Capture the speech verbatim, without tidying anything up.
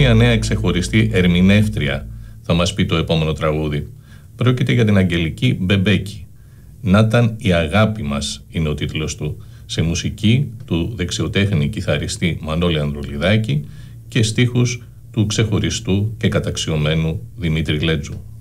μια νέα ξεχωριστή ερμηνεύτρια θα μας πει το επόμενο τραγούδι. Πρόκειται για την Αγγελική Μπεμπέκη. «Να ήταν η αγάπη μας» είναι ο τίτλος του, σε μουσική του δεξιοτέχνη κιθαριστή Μανώλη Ανδρουλιδάκη και στίχους του ξεχωριστού και καταξιωμένου Δημήτρη Γλέτζου.